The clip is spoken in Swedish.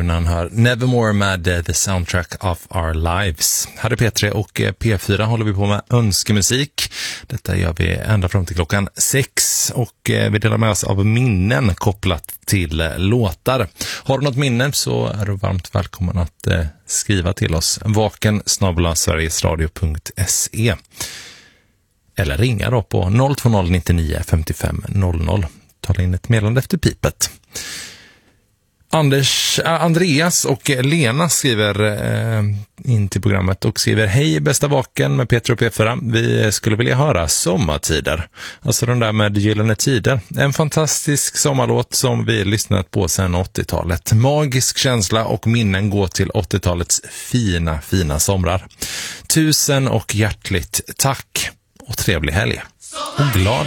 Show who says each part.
Speaker 1: även när han hör Nevermore med The Soundtrack of Our Lives. Här är P3 och P4 håller vi på med önskemusik. Detta gör vi ända fram till klockan 6 och vi delar med oss av minnen kopplat till låtar. Har du något minne så är du varmt välkommen att skriva till oss. vaken@sverigesradio.se eller ringa då på 020 99 55 00. Tala in ett meddelande efter pipet. Andreas och Lena skriver in till programmet och skriver: hej bästa Vaken med Peter och P4. Vi skulle vilja höra Sommartider. Alltså den där med Gyllene Tider. En fantastisk sommarlåt som vi lyssnat på sedan 80-talet. Magisk känsla och minnen går till 80-talets fina somrar. Tusen och hjärtligt tack och trevlig helg. Och glad